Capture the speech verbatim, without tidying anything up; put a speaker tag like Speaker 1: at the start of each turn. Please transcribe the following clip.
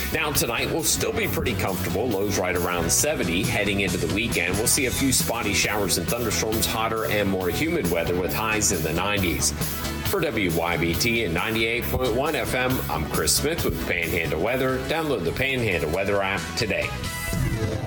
Speaker 1: Now tonight will still be pretty comfortable. Lows right around seventy. Heading into the weekend, we'll see a few spotty showers and thunderstorms, hotter and more humid weather with highs in the nineties. For W Y B T and ninety-eight point one F M, I'm Chris Smith with Panhandle Weather. Download the Panhandle Weather app today.